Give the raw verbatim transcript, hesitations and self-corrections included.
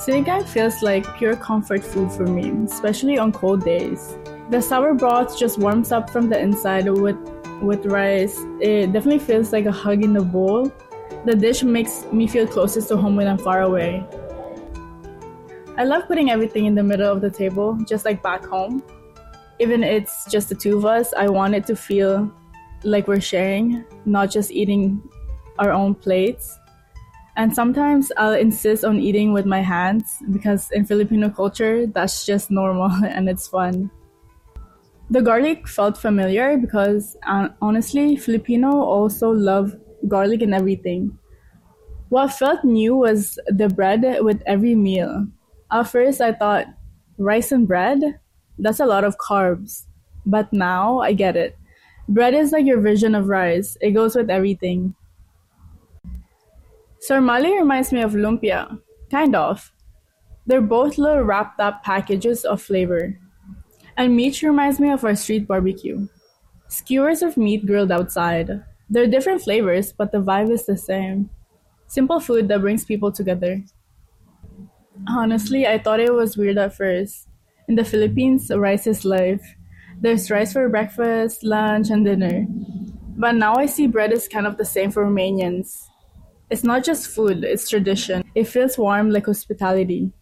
Sinigang feels like pure comfort food for me, especially on cold days. The sour broth just warms up from the inside with, with rice. It definitely feels like a hug in the bowl. The dish makes me feel closest to home when I'm far away. I love putting everything in the middle of the table, just like back home. Even if it's just the two of us, I want it to feel like we're sharing, not just eating our own plates. And sometimes I'll insist on eating with my hands because in Filipino culture, that's just normal and it's fun. The garlic felt familiar because uh, honestly, Filipino also love garlic in everything. What felt new was the bread with every meal. At first, I thought, rice and bread? That's a lot of carbs. But now, I get it. Bread is like your version of rice. It goes with everything. Sarmale reminds me of lumpia. Kind of. They're both little wrapped up packages of flavor. And meat reminds me of our street barbecue. Skewers of meat grilled outside. They're different flavors, but the vibe is the same. Simple food that brings people together. Honestly, I thought it was weird at first. In the Philippines, rice is life. There's rice for breakfast, lunch, and dinner. But now I see bread is kind of the same for Romanians. It's not just food, it's tradition. It feels warm like hospitality.